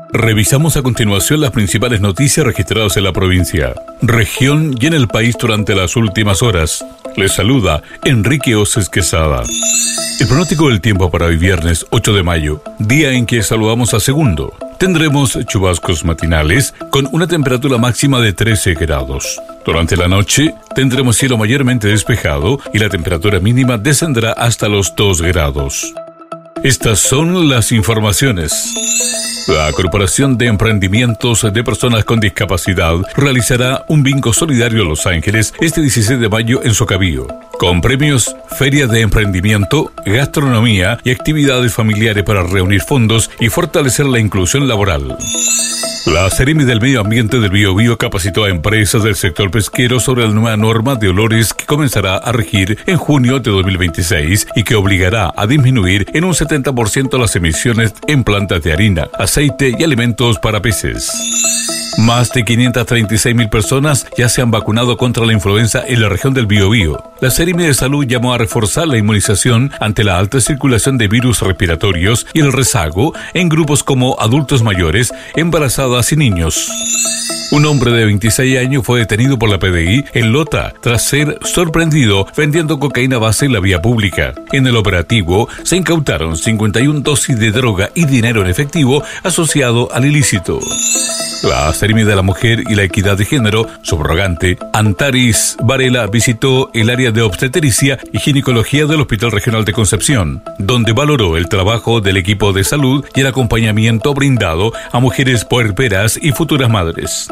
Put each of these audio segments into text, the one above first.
Revisamos a continuación las principales noticias registradas en la provincia, región y en el país durante las últimas horas. Les saluda Enrique Oces Quesada. El pronóstico del tiempo para hoy viernes 8 de mayo, día en que saludamos a segundo. Tendremos chubascos matinales con una temperatura máxima de 13 grados. Durante la noche tendremos cielo mayormente despejado y la temperatura mínima descenderá hasta los 2 grados. Estas son las informaciones. La Corporación de Emprendimientos de Personas con Discapacidad realizará un bingo solidario en Los Ángeles este 16 de mayo en Socavío, con premios, feria de emprendimiento, gastronomía y actividades familiares para reunir fondos y fortalecer la inclusión laboral. La Seremi del Medio Ambiente del Biobío capacitó a empresas del sector pesquero sobre la nueva norma de olores que comenzará a regir en junio de 2026 y que obligará a disminuir en un 70% las emisiones en plantas de harina, aceite y alimentos para peces. Más de 536.000 personas ya se han vacunado contra la influenza en la región del Biobío. La Seremi de Salud llamó a reforzar la inmunización ante la alta circulación de virus respiratorios y el rezago en grupos como adultos mayores, embarazadas y niños. Un hombre de 26 años fue detenido por la PDI en Lota tras ser sorprendido vendiendo cocaína base en la vía pública. En el operativo se incautaron 51 dosis de droga y dinero en efectivo asociado al ilícito. La Seremi de la Mujer y la Equidad de Género, subrogante, Antaris Varela, visitó el área de obstetricia y ginecología del Hospital Regional de Concepción, donde valoró el trabajo del equipo de salud y el acompañamiento brindado a mujeres puerperas y futuras madres.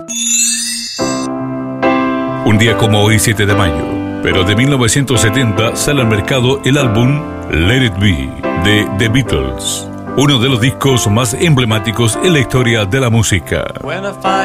Un día como hoy, 7 de mayo, pero de 1970 sale al mercado el álbum Let It Be de The Beatles, uno de los discos más emblemáticos en la historia de la música.